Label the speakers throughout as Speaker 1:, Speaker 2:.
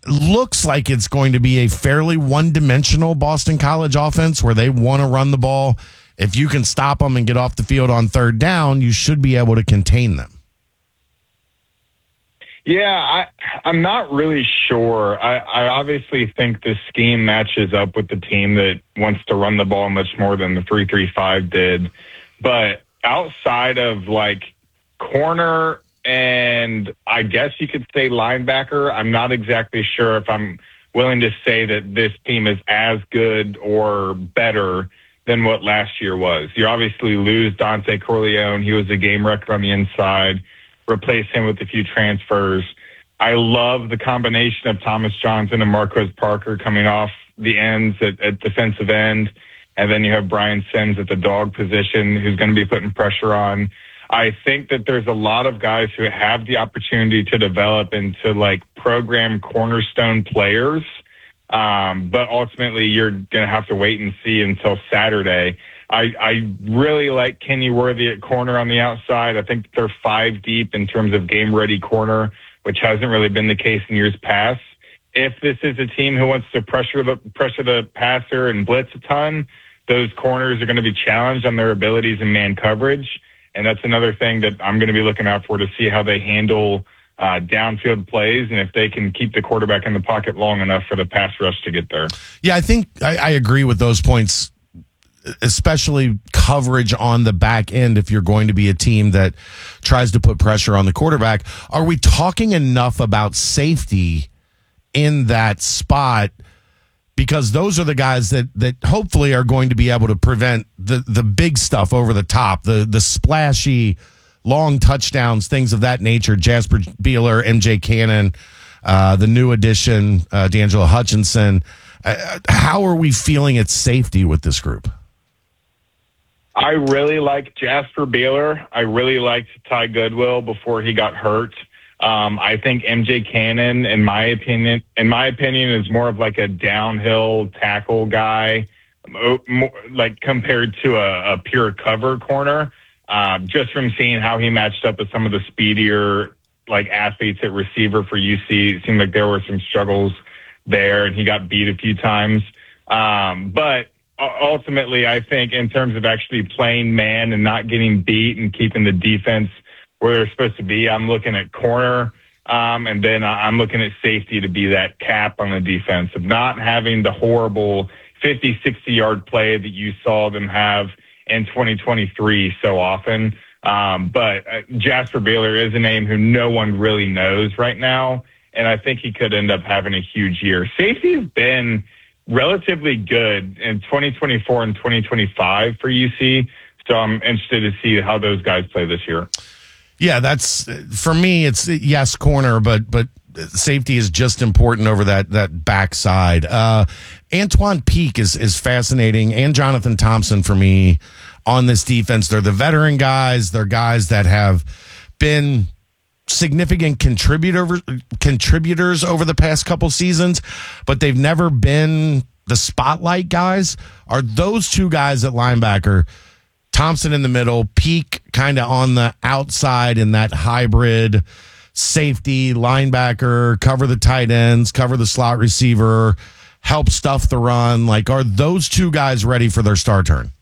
Speaker 1: looks like it's going to be a fairly one-dimensional Boston College offense where they want to run the ball. If you can stop them and get off the field on third down, you should be able to contain them.
Speaker 2: Yeah, I'm not really sure. I obviously think this scheme matches up with the team that wants to run the ball much more than the 3-3-5 did. But outside of like corner and I guess you could say linebacker, I'm not exactly sure if I'm willing to say that this team is as good or better than what last year was. You obviously lose Dante Corleone. He was a game wrecker on the inside. Replace him with a few transfers. I love the combination of Thomas Johnson and Marquez Parker coming off the ends at defensive end. And then you have Brian Sims at the dog position who's going to be putting pressure on. I think that there's a lot of guys who have the opportunity to develop into like program cornerstone players. But ultimately you're going to have to wait and see until Saturday. I really like Kenny Worthy at corner on the outside. I think they're 5 deep in terms of game-ready corner, which hasn't really been the case in years past. If this is a team who wants to pressure the passer and blitz a ton, those corners are going to be challenged on their abilities in man coverage. And that's another thing that I'm going to be looking out for to see how they handle downfield plays and if they can keep the quarterback in the pocket long enough for the pass rush to get there.
Speaker 1: Yeah, I think I agree with those points, especially coverage on the back end if you're going to be a team that tries to put pressure on the quarterback. Are we talking enough about safety in that spot? Because those are the guys that hopefully are going to be able to prevent the big stuff over the top, the splashy long touchdowns, things of that nature. Jasper Beeler, MJ Cannon, the new addition, D'Angelo Hutchinson. How are we feeling at safety with this group?
Speaker 2: I really like Jasper Beeler. I really liked Ty Goodwill before he got hurt. I think MJ Cannon, in my opinion, is more of like a downhill tackle guy, like compared to a pure cover corner. Just from seeing how he matched up with some of the speedier like athletes at receiver for UC, it seemed like there were some struggles there, and he got beat a few times. But ultimately, I think in terms of actually playing man and not getting beat and keeping the defense where they're supposed to be, I'm looking at corner, and then I'm looking at safety to be that cap on the defense of not having the horrible 50, 60-yard play that you saw them have in 2023 so often. But Jasper Beeler is a name who no one really knows right now, and I think he could end up having a huge year. Safety has been relatively good in 2024 and 2025 for UC, so I'm interested to see how those guys play this year.
Speaker 1: Yeah, that's for me. It's yes, corner, but safety is just important over that backside. Antoine Peak is fascinating, and Jonathan Thompson for me on this defense. They're the veteran guys. They're guys that have been significant contributors over the past couple seasons, but they've never been the spotlight guys. Are those two guys at linebacker? Thompson in the middle, Peak kind of on the outside in that hybrid safety, linebacker, cover the tight ends, cover the slot receiver, help stuff the run. Like, are those two guys ready for their star turn?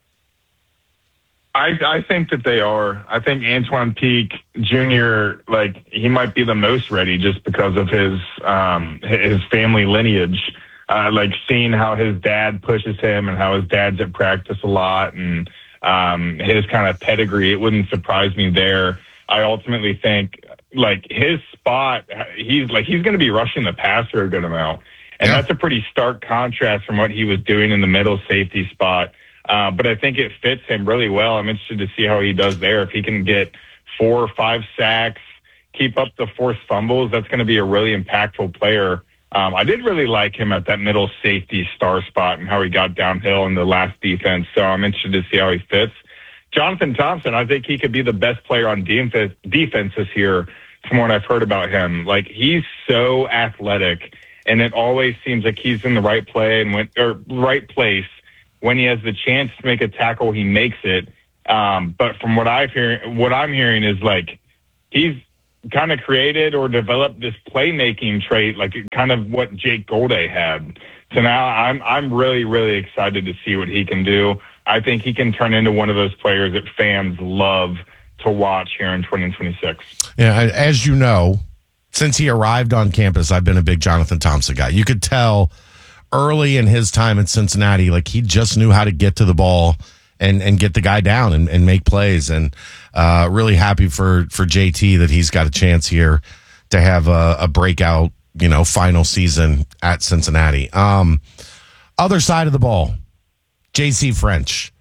Speaker 2: I think that they are. I think Antoine Peak Jr., like, he might be the most ready just because of his family lineage. Like, seeing how his dad pushes him and how his dad's at practice a lot and his kind of pedigree, it wouldn't surprise me there. I ultimately think, like, his spot, he's going to be rushing the passer a good amount. And that's a pretty stark contrast from what he was doing in the middle safety spot. But I think it fits him really well. I'm interested to see how he does there. If he can get 4 or 5 sacks, keep up the forced fumbles, that's going to be a really impactful player. I did really like him at that middle safety star spot and how he got downhill in the last defense. So I'm interested to see how he fits. Jonathan Thompson, I think he could be the best player on defense this year from what I've heard about him. Like, he's so athletic, and it always seems like he's in the right play right place. When he has the chance to make a tackle, he makes it. But from what I'm hearing is, like, he's kind of created or developed this playmaking trait, like kind of what Jake Golday had. So now I'm really, really excited to see what he can do. I think he can turn into one of those players that fans love to watch here in 2026.
Speaker 1: Yeah, as you know, since he arrived on campus, I've been a big Jonathan Thompson guy. You could tell early in his time at Cincinnati, like he just knew how to get to the ball and get the guy down and make plays. And really happy for JT that he's got a chance here to have a breakout, final season at Cincinnati. Other side of the ball, JC French.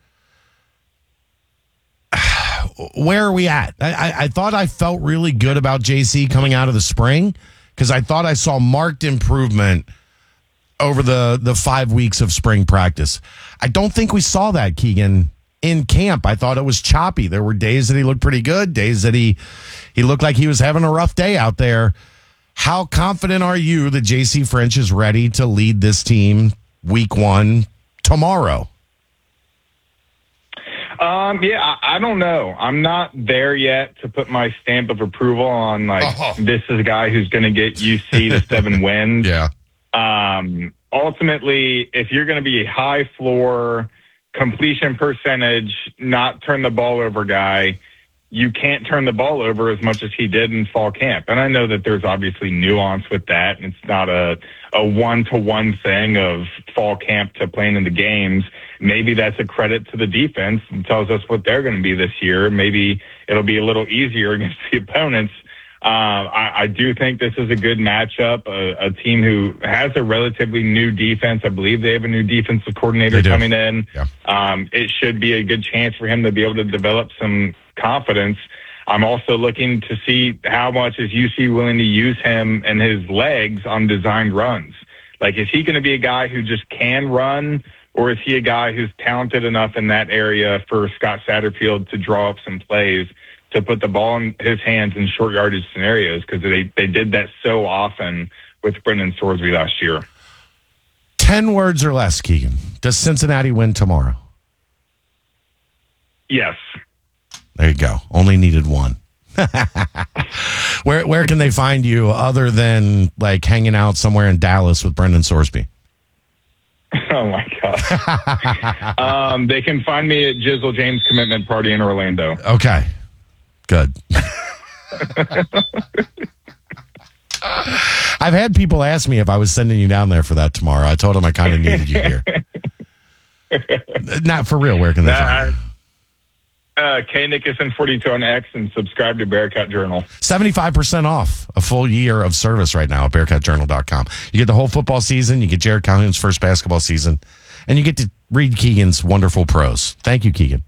Speaker 1: Where are we at? I thought I felt really good about JC coming out of the spring because I thought I saw marked improvement over the 5 weeks of spring practice. I don't think we saw that, Keegan, in camp. I thought it was choppy. There were days that he looked pretty good, days that he looked like he was having a rough day out there. How confident are you that JC French is ready to lead this team week 1 tomorrow?
Speaker 2: Yeah, I don't know. I'm not there yet to put my stamp of approval on, this is a guy who's going to get UC to 7 wins.
Speaker 1: Yeah.
Speaker 2: Ultimately, if you're going to be a high floor, completion percentage, not turn the ball over guy, you can't turn the ball over as much as he did in fall camp. And I know that there's obviously nuance with that, and it's not a one-to-one thing of fall camp to playing in the games. Maybe that's a credit to the defense and tells us what they're going to be this year. Maybe it'll be a little easier against the opponents. I do think this is a good matchup, a team who has a relatively new defense. I believe they have a new defensive coordinator coming in. Yeah. It should be a good chance for him to be able to develop some confidence. I'm also looking to see how much is UC willing to use him and his legs on designed runs. Like, is he going to be a guy who just can run, or is he a guy who's talented enough in that area for Scott Satterfield to draw up some plays to put the ball in his hands in short yardage scenarios? Because they did that so often with Brendan Sorsby last year.
Speaker 1: 10 words or less, Keegan. Does Cincinnati win tomorrow?
Speaker 2: Yes.
Speaker 1: There you go. Only needed one. Where can they find you other than like hanging out somewhere in Dallas with Brendan Sorsby?
Speaker 2: Oh my God. They can find me at Jizzle James Commitment Party in Orlando.
Speaker 1: Okay. Good. I've had people ask me if I was sending you down there for that tomorrow. I told them I kind of needed you here. Not for real. Where can they find you?
Speaker 2: K Nickerson 42 on X, and subscribe to Bearcat Journal.
Speaker 1: 75% off a full year of service right now at BearcatJournal.com. You get the whole football season, you get Jared Calhoun's first basketball season, and you get to read Keegan's wonderful prose. Thank you, Keegan.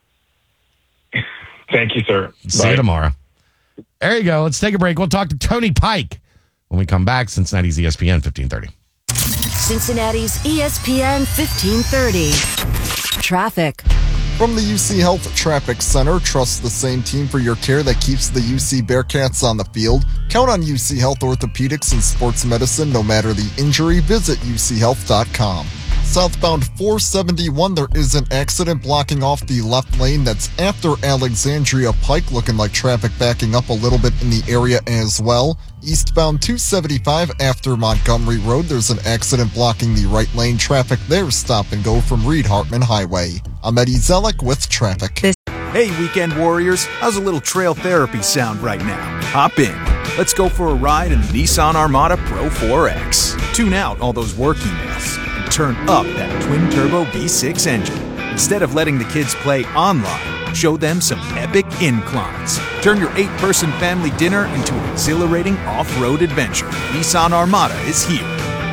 Speaker 2: Thank you, sir.
Speaker 1: See you tomorrow. There you go. Let's take a break. We'll talk to Tony Pike when we come back. Cincinnati's ESPN 1530.
Speaker 3: Cincinnati's ESPN 1530. Traffic.
Speaker 4: From the UC Health Traffic Center, trust the same team for your care that keeps the UC Bearcats on the field. Count on UC Health Orthopedics and Sports Medicine no matter the injury. Visit UCHealth.com. Southbound 471, there is an accident blocking off the left lane that's after Alexandria Pike, looking like traffic backing up a little bit in the area as well. Eastbound 275 after Montgomery Road, there's an accident blocking the right lane. Traffic there, stop and go from Reed-Hartman Highway. I'm Eddie Zellick with traffic.
Speaker 5: Hey, weekend warriors, how's a little trail therapy sound right now? Hop in. Let's go for a ride in the Nissan Armada Pro 4X. Tune out all those work emails and turn up that twin-turbo V6 engine. Instead of letting the kids play online, show them some epic inclines. Turn your 8-person family dinner into an exhilarating off-road adventure. Nissan Armada is here.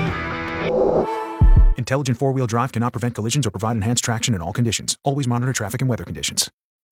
Speaker 5: Intelligent four-wheel drive cannot prevent collisions or provide enhanced traction in all conditions. Always monitor traffic and weather conditions.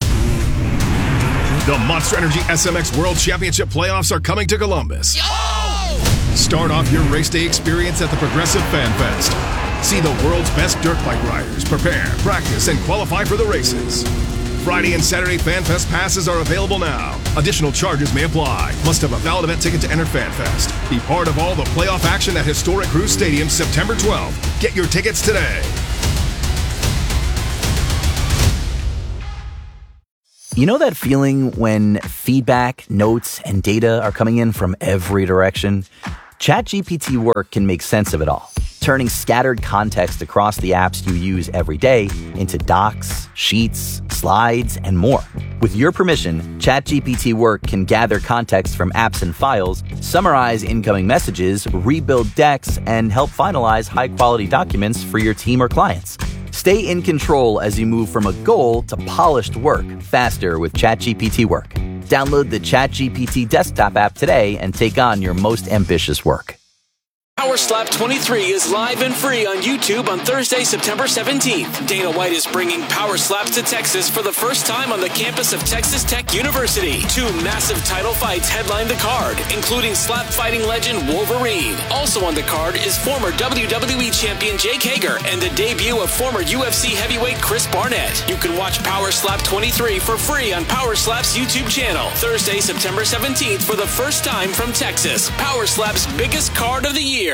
Speaker 6: The Monster Energy SMX World Championship playoffs are coming to Columbus. Start off your race day experience at the Progressive Fan Fest. See the world's best dirt bike riders prepare, practice, and qualify for the races. Friday and Saturday Fan Fest passes are available now. Additional charges may apply. Must have a valid event ticket to enter Fan Fest. Be part of all the playoff action at historic Cruz Stadium September 12th. Get your tickets today.
Speaker 7: You know that feeling when feedback, notes, and data are coming in from every direction? ChatGPT Work can make sense of it all, turning scattered context across the apps you use every day into docs, sheets, slides, and more. With your permission, ChatGPT Work can gather context from apps and files, summarize incoming messages, rebuild decks, and help finalize high-quality documents for your team or clients. Stay in control as you move from a goal to polished work faster with ChatGPT Work. Download the ChatGPT desktop app today and take on your most ambitious work.
Speaker 8: Power Slap 23 is live and free on YouTube on Thursday, September 17th. Dana White is bringing Power Slaps to Texas for the first time on the campus of Texas Tech University. 2 massive title fights headline the card, including slap fighting legend Wolverine. Also on the card is former WWE champion Jake Hager and the debut of former UFC heavyweight Chris Barnett. You can watch Power Slap 23 for free on Power Slap's YouTube channel. Thursday, September 17th for the first time from Texas. Power Slap's biggest card of the year.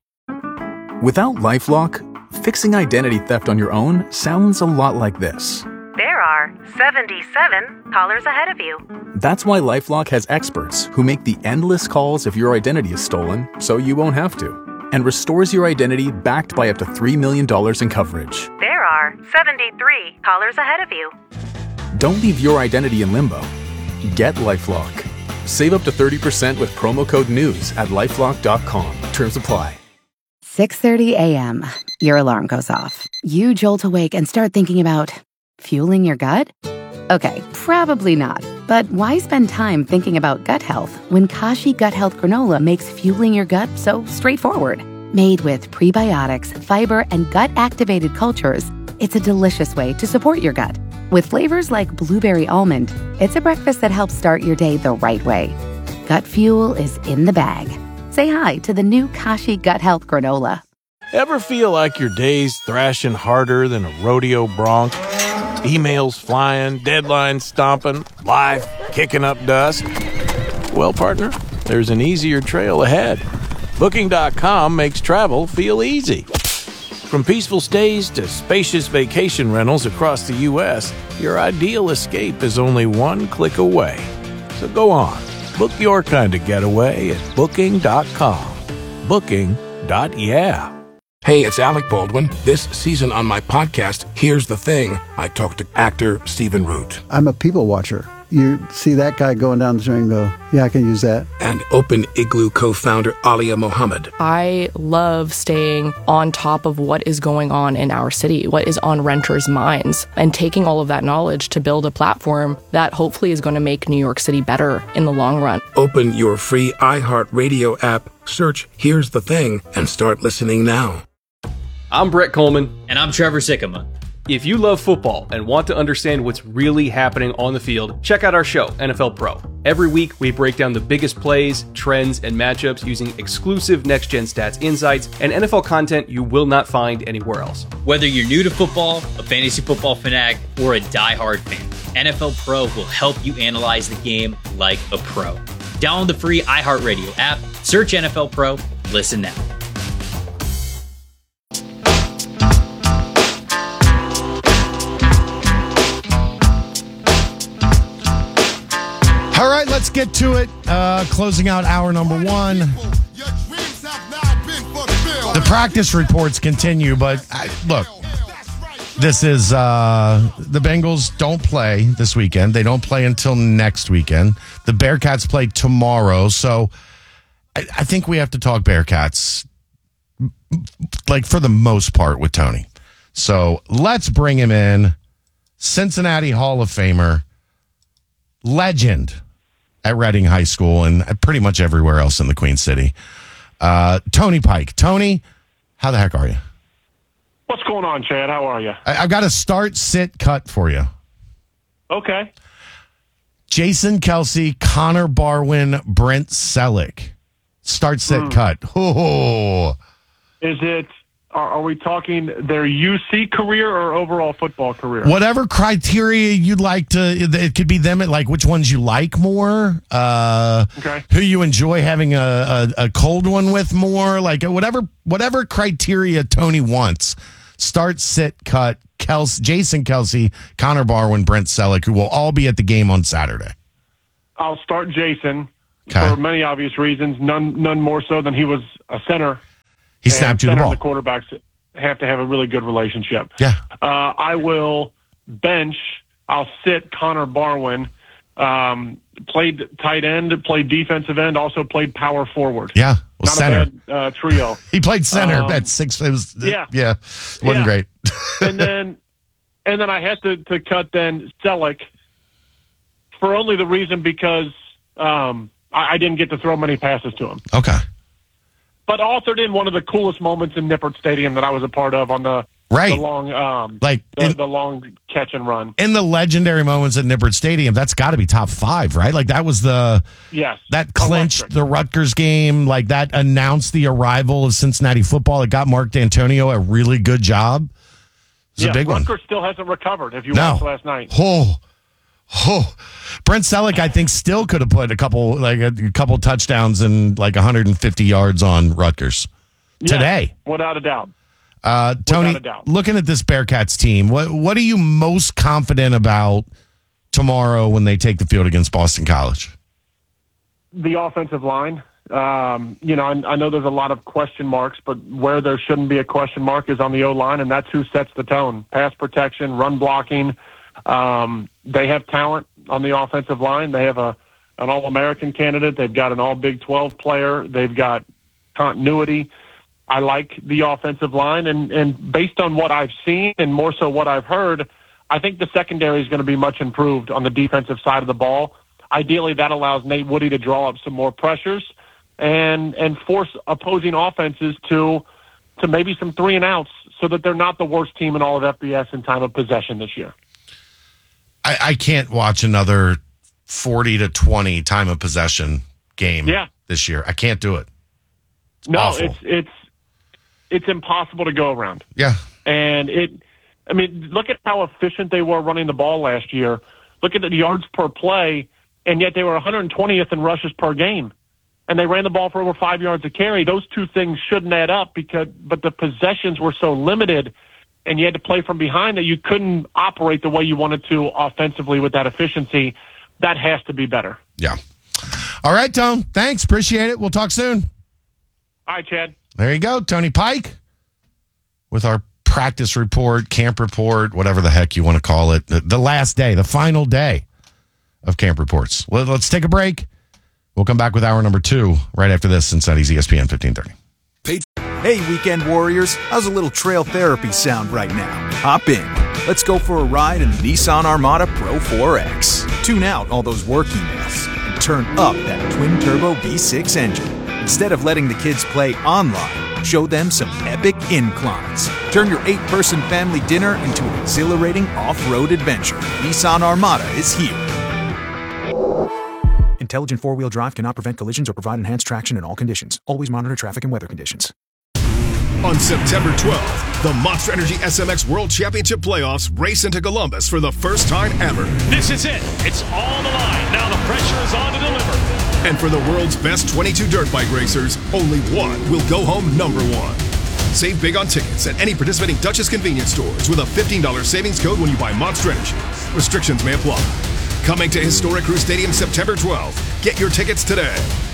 Speaker 5: Without LifeLock, fixing identity theft on your own sounds a lot like this.
Speaker 9: There are 77 callers ahead of you.
Speaker 5: That's why LifeLock has experts who make the endless calls if your identity is stolen, so you won't have to, and restores your identity backed by up to $3 million in coverage.
Speaker 9: There are 73 callers ahead of you.
Speaker 5: Don't leave your identity in limbo. Get LifeLock. Save up to 30% with promo code NEWS at LifeLock.com. Terms apply.
Speaker 10: 6:30 a.m. Your alarm goes off. You jolt awake and start thinking about fueling your gut? Okay, probably not. But why spend time thinking about gut health when Kashi Gut Health Granola makes fueling your gut so straightforward? Made with prebiotics, fiber, and gut-activated cultures, it's a delicious way to support your gut. With flavors like blueberry almond, it's a breakfast that helps start your day the right way. Gut fuel is in the bag. Say hi to the new Kashi Gut Health Granola.
Speaker 11: Ever feel like your day's thrashing harder than a rodeo bronc? Emails flying, deadlines stomping, life kicking up dust? Well, partner, there's an easier trail ahead. Booking.com makes travel feel easy. From peaceful stays to spacious vacation rentals across the U.S., your ideal escape is only one click away. So go on, book your kind of getaway at Booking.com. Booking.yeah.
Speaker 12: Hey, it's Alec Baldwin. This season on my podcast, Here's the Thing, I talked to actor Stephen Root.
Speaker 13: I'm a people watcher. You see that guy going down the street and go, yeah, I can use that.
Speaker 12: And Open Igloo co-founder Alia Mohammed.
Speaker 14: I love staying on top of what is going on in our city, what is on renters' minds, and taking all of that knowledge to build a platform that hopefully is going to make New York City better in the long run.
Speaker 12: Open your free iHeartRadio app, search Here's the Thing, and start listening now.
Speaker 15: I'm Brett Coleman.
Speaker 16: And I'm Trevor Sikkema.
Speaker 15: If you love football and want to understand what's really happening on the field, check out our show, NFL Pro. Every week, we break down the biggest plays, trends, and matchups using exclusive next-gen stats insights and NFL content you will not find anywhere else.
Speaker 16: Whether you're new to football, a fantasy football fanatic, or a diehard fan, NFL Pro will help you analyze the game like a pro. Download the free iHeartRadio app, search NFL Pro, listen now.
Speaker 1: All right, let's get to it. Closing out hour number one. The practice reports continue, but look, this is the Bengals don't play this weekend. They don't play until next weekend. The Bearcats play tomorrow, so I think we have to talk Bearcats, like for the most part, with Tony. So let's bring him in. Cincinnati Hall of Famer, legend at Reading High School and pretty much everywhere else in the Queen City. Tony Pike. Tony, how the heck are you?
Speaker 17: What's going on, Chad? How are you?
Speaker 1: I've got a start, sit, cut for you.
Speaker 17: Okay.
Speaker 1: Jason Kelsey, Connor Barwin, Brent Selleck. Start, sit, cut. Oh.
Speaker 17: Is it, are we talking their UC career or overall football career?
Speaker 1: Whatever criteria you'd like to, it could be them at like which ones you like more,
Speaker 17: okay.
Speaker 1: Who you enjoy having a cold one with more, like whatever criteria Tony wants. Start, sit, cut, Jason Kelce, Connor Barwin, Brent Selleck, who will all be at the game on Saturday.
Speaker 17: I'll start Jason for many obvious reasons, none more so than he was a center.
Speaker 1: He snapped you the ball.
Speaker 17: The quarterbacks have to have a really good relationship.
Speaker 1: Yeah.
Speaker 17: I will bench. I'll sit Connor Barwin. Played tight end, played defensive end, also played power forward.
Speaker 1: Yeah. Well,
Speaker 17: Not
Speaker 1: center.
Speaker 17: a bad trio.
Speaker 1: He played center at 6. It was, wasn't great.
Speaker 17: and then I had to cut then Selleck for only the reason because I didn't get to throw many passes to him.
Speaker 1: Okay.
Speaker 17: But authored in one of the coolest moments in Nippert Stadium that I was a part of on the long the long catch and run.
Speaker 1: In the legendary moments at Nippert Stadium, that's got to be top 5, right? Like that was that clinched the Rutgers game. Like that announced the arrival of Cincinnati football. It got Mark D'Antonio a really good job. It's a big one.
Speaker 17: Rutgers still hasn't recovered. If you watched last night,
Speaker 1: Brent Selleck, I think, still could have put a couple touchdowns and like 150 yards on Rutgers today,
Speaker 17: without a doubt.
Speaker 1: Tony, looking at this Bearcats team, what are you most confident about tomorrow when they take the field against Boston College?
Speaker 17: The offensive line. I know there's a lot of question marks, but where there shouldn't be a question mark is on the O-line, and that's who sets the tone. Pass protection, run blocking. They have talent on the offensive line. They have an All-American candidate. They've got an All-Big 12 player. They've got continuity. I like the offensive line, and based on what I've seen and more so what I've heard, I think the secondary is going to be much improved on the defensive side of the ball. Ideally, that allows Nate Woody to draw up some more pressures and force opposing offenses to maybe some 3-and-outs so that they're not the worst team in all of FBS in time of possession this year.
Speaker 1: I can't watch another 40-20 time of possession game this year. I can't do it. It's awful.
Speaker 17: It's impossible to go around.
Speaker 1: Yeah.
Speaker 17: And look at how efficient they were running the ball last year. Look at the yards per play, and yet they were 120th in rushes per game. And they ran the ball for over 5 yards a carry. Those two things shouldn't add up but the possessions were so limited, and you had to play from behind that you couldn't operate the way you wanted to offensively with that efficiency. That has to be better.
Speaker 1: Yeah. All right, Tone. Thanks. Appreciate it. We'll talk soon.
Speaker 17: All right, Chad.
Speaker 1: There you go. Tony Pike with our practice report, camp report, whatever the heck you want to call it. The last day, the final day of camp reports. Well, let's take a break. We'll come back with hour number 2 right after this. Cincinnati's ESPN 1530.
Speaker 5: Hey, weekend warriors. How's a little trail therapy sound right now? Hop in. Let's go for a ride in the Nissan Armada Pro 4X. Tune out all those work emails and turn up that twin-turbo V6 engine. Instead of letting the kids play online, show them some epic inclines. Turn your 8-person family dinner into an exhilarating off-road adventure. Nissan Armada is here. Intelligent four-wheel drive cannot prevent collisions or provide enhanced traction in all conditions. Always monitor traffic and weather conditions.
Speaker 6: On September 12th, the Monster Energy SMX World Championship Playoffs race into Columbus for the first time ever.
Speaker 18: This is it. It's all on the line. Now the pressure is on to deliver.
Speaker 6: And for the world's best 22 dirt bike racers, only one will go home number 1. Save big on tickets at any participating Duchess convenience stores with a $15 savings code when you buy Monster Energy. Restrictions may apply. Coming to Historic Crew Stadium September 12th. Get your tickets today.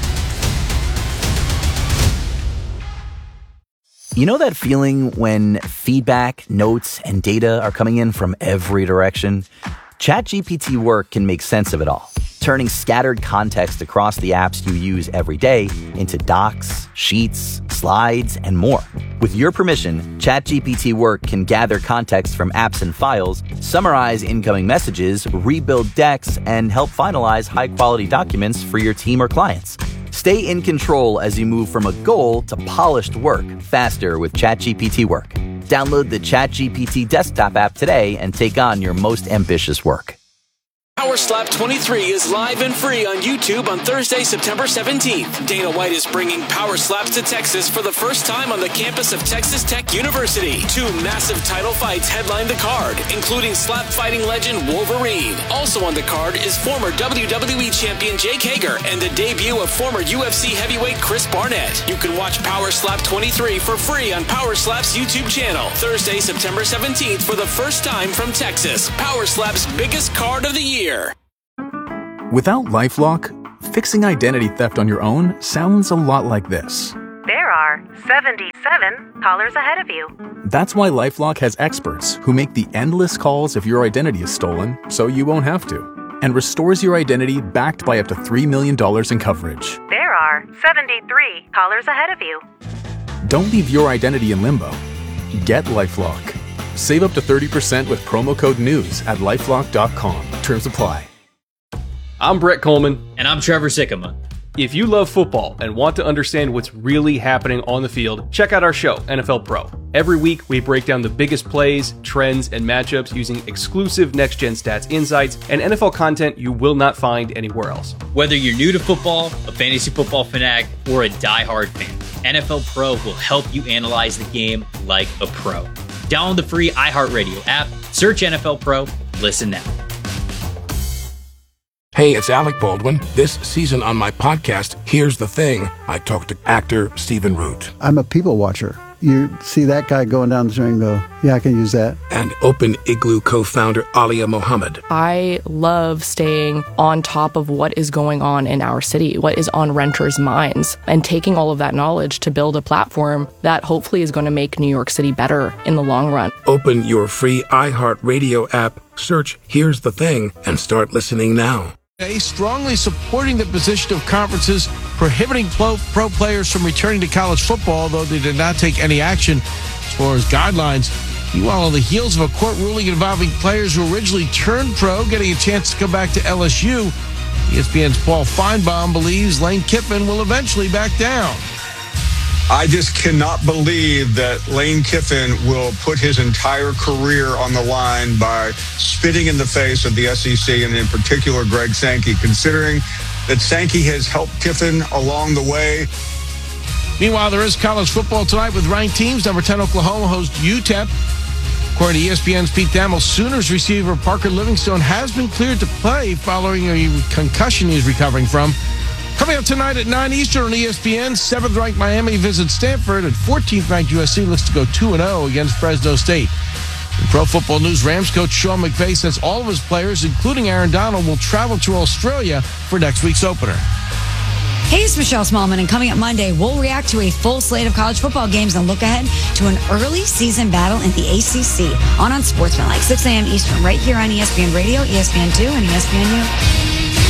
Speaker 7: You know that feeling when feedback, notes, and data are coming in from every direction? ChatGPT Work can make sense of it all, turning scattered context across the apps you use every day into docs, sheets, slides, and more. With your permission, ChatGPT Work can gather context from apps and files, summarize incoming messages, rebuild decks, and help finalize high-quality documents for your team or clients. Stay in control as you move from a goal to polished work faster with ChatGPT Work. Download the ChatGPT desktop app today and take on your most ambitious work.
Speaker 8: Power Slap 23 is live and free on YouTube on Thursday, September 17th. Dana White is bringing Power Slaps to Texas for the first time on the campus of Texas Tech University. 2 massive title fights headline the card, including slap fighting legend Wolverine. Also on the card is former WWE champion Jake Hager and the debut of former UFC heavyweight Chris Barnett. You can watch Power Slap 23 for free on Power Slap's YouTube channel, Thursday, September 17th for the first time from Texas. Power Slap's biggest card of the year.
Speaker 5: Without LifeLock, fixing identity theft on your own sounds a lot like this.
Speaker 9: There are 77 callers ahead of you.
Speaker 5: That's why LifeLock has experts who make the endless calls if your identity is stolen, so you won't have to, and restores your identity backed by up to $3 million in coverage.
Speaker 9: There are 73 callers ahead of you.
Speaker 5: Don't leave your identity in limbo. Get LifeLock. Save up to 30% with promo code NEWS at LifeLock.com. Terms apply.
Speaker 15: I'm Brett Coleman.
Speaker 16: And I'm Trevor Sikkema.
Speaker 15: If you love football and want to understand what's really happening on the field, check out our show, NFL Pro. Every week, we break down the biggest plays, trends, and matchups using exclusive next-gen stats insights and NFL content you will not find anywhere else.
Speaker 16: Whether you're new to football, a fantasy football fanatic, or a diehard fan, NFL Pro will help you analyze the game like a pro. Download the free iHeartRadio app, search NFL Pro, listen now.
Speaker 12: Hey, it's Alec Baldwin. This season on my podcast, Here's the Thing, I talked to actor Stephen Root.
Speaker 13: I'm a people watcher. You see that guy going down the street and go, yeah, I can use that.
Speaker 12: And Open Igloo co-founder Alia Mohammed.
Speaker 14: I love staying on top of what is going on in our city, what is on renters' minds, and taking all of that knowledge to build a platform that hopefully is going to make New York City better in the long run.
Speaker 12: Open your free iHeartRadio app, search Here's the Thing, and start listening now.
Speaker 19: Strongly supporting the position of conferences prohibiting pro players from returning to college football, though they did not take any action as far as guidelines. Meanwhile, on the heels of a court ruling involving players who originally turned pro getting a chance to come back to LSU, ESPN's Paul Feinbaum believes Lane Kiffin will eventually back down.
Speaker 20: I just cannot believe that Lane Kiffin will put his entire career on the line by spitting in the face of the SEC and in particular Greg Sankey, considering that Sankey has helped Kiffin along the way.
Speaker 19: Meanwhile, there is college football tonight with ranked teams. Number 10 Oklahoma hosts UTEP. According to ESPN's Pete Thamel, Sooners receiver Parker Livingstone has been cleared to play following a concussion he's recovering from. Coming up tonight at 9 Eastern on ESPN, 7th-ranked Miami visits Stanford, and 14th-ranked USC looks to go 2-0 against Fresno State. In Pro Football News, Rams coach Sean McVay says all of his players, including Aaron Donald, will travel to Australia for next week's opener.
Speaker 21: Hey, it's Michelle Smallman, and coming up Monday, we'll react to a full slate of college football games and look ahead to an early season battle in the ACC on Unsportsmanlike, 6 a.m. Eastern, right here on ESPN Radio, ESPN2, and ESPNU.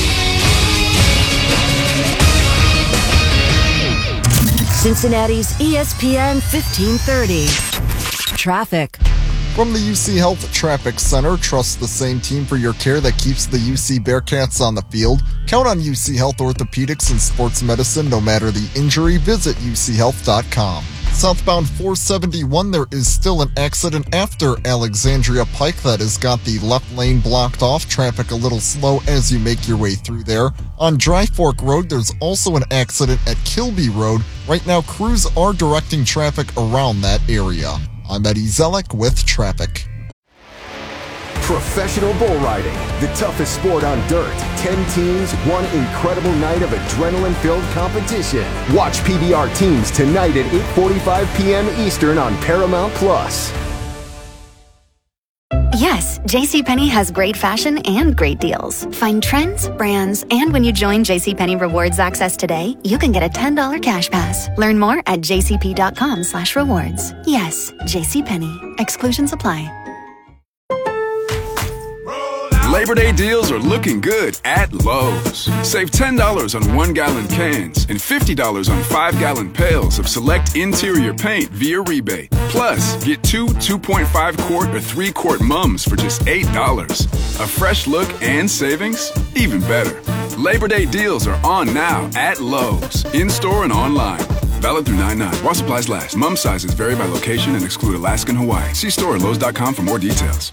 Speaker 3: Cincinnati's ESPN 1530. Traffic.
Speaker 4: From the UC Health Traffic Center, trust the same team for your care that keeps the UC Bearcats on the field. Count on UC Health Orthopedics and Sports Medicine no matter the injury. Visit UCHealth.com. Southbound 471, there is still an accident after Alexandria Pike that has got the left lane blocked off. Traffic a little slow as you make your way through there. On Dry Fork Road, there's also an accident at Kilby Road. Right now, crews are directing traffic around that area. I'm Eddie Zellick with traffic.
Speaker 22: Professional bull riding, the toughest sport on dirt. 10 teams, one incredible night of adrenaline-filled competition. Watch PBR teams tonight at 8:45 p.m. Eastern on Paramount+.
Speaker 10: Yes, JCPenney has great fashion and great deals. Find trends, brands, and when you join JCPenney Rewards Access today, you can get a $10 cash pass. Learn more at jcp.com/rewards. Yes, JCPenney. Exclusions apply.
Speaker 23: Labor Day deals are looking good at Lowe's. Save $10 on 1-gallon cans and $50 on 5-gallon pails of select interior paint via rebate. Plus, get 2 2.5-quart or 3-quart mums for just $8. A fresh look and savings? Even better. Labor Day deals are on now at Lowe's, in-store and online. Valid through 9/9. While supplies last. Mum sizes vary by location and exclude Alaska and Hawaii. See store at Lowe's.com for more details.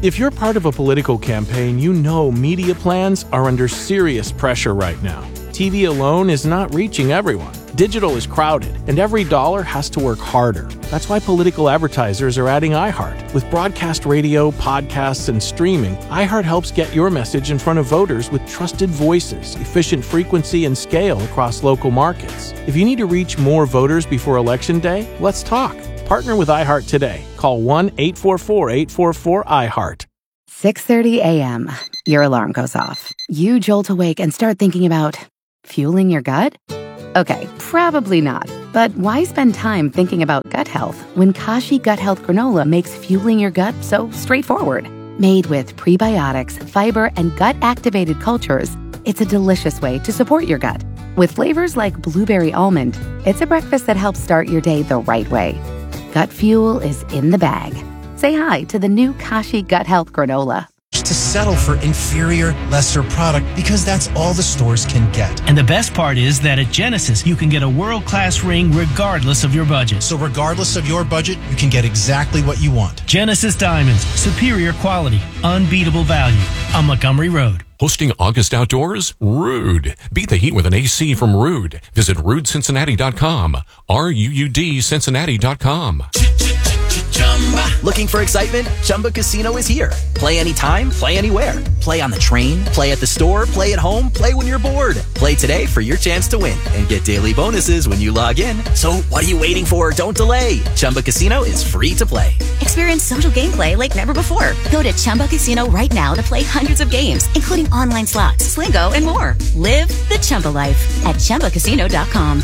Speaker 2: If you're part of a political campaign, you know media plans are under serious pressure right now. TV alone is not reaching everyone. Digital is crowded, and every dollar has to work harder. That's why political advertisers are adding iHeart. With broadcast radio, podcasts, and streaming, iHeart helps get your message in front of voters with trusted voices, efficient frequency, and scale across local markets. If you need to reach more voters before Election Day, let's talk. Partner with iHeart today. Call 1-844-844-iHeart.
Speaker 10: 6:30 a.m. Your alarm goes off. You jolt awake and start thinking about fueling your gut? Okay, probably not. But why spend time thinking about gut health when Kashi Gut Health Granola makes fueling your gut so straightforward? Made with prebiotics, fiber, and gut-activated cultures, it's a delicious way to support your gut. With flavors like blueberry almond, it's a breakfast that helps start your day the right way. Gut fuel is in the bag. Say hi to the new Kashi Gut Health Granola.
Speaker 11: To settle for inferior, lesser product because that's all the stores can get.
Speaker 17: And the best part is that at Genesis, you can get a world-class ring regardless of your budget.
Speaker 11: So regardless of your budget, you can get exactly what you want.
Speaker 17: Genesis Diamonds, superior quality, unbeatable value on Montgomery Road.
Speaker 24: Hosting August Outdoors? Rude. Beat the heat with an AC from Rude. Visit RudeCincinnati.com. RUUD Cincinnati.com.
Speaker 7: Looking for excitement? Chumba Casino is here. Play anytime, play anywhere. Play on the train, play at the store, play at home, play when you're bored. Play today for your chance to win and get daily bonuses when you log in. So what are you waiting for? Don't delay. Chumba Casino is free to play.
Speaker 25: Experience social gameplay like never before. Go to Chumba Casino right now to play hundreds of games, including online slots, Slingo, and more. Live the Chumba life at ChumbaCasino.com.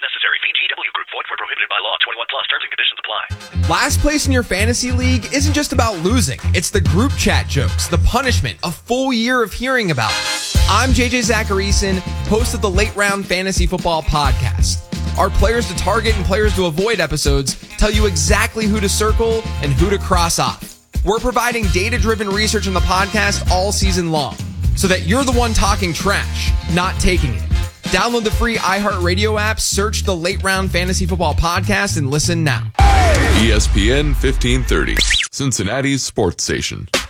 Speaker 26: Last place in your fantasy league isn't just about losing. It's the group chat jokes, the punishment, a full year of hearing about it. I'm JJ Zacharyson, host of the Late Round Fantasy Football Podcast. Our players to target and players to avoid episodes tell you exactly who to circle and who to cross off. We're providing data-driven research on the podcast all season long so that you're the one talking trash, not taking it. Download the free iHeartRadio app, search the Late Round Fantasy Football Podcast, and listen now.
Speaker 27: ESPN 1530, Cincinnati's sports station.